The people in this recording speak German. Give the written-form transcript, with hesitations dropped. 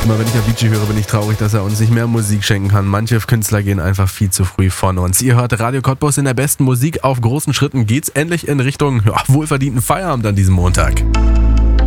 Immer wenn ich Avicii höre, bin ich traurig, dass er uns nicht mehr Musik schenken kann. Manche Künstler gehen einfach viel zu früh von uns. Ihr hört Radio Cottbus in der besten Musik. Auf großen Schritten geht's endlich in Richtung wohlverdienten Feierabend an diesem Montag.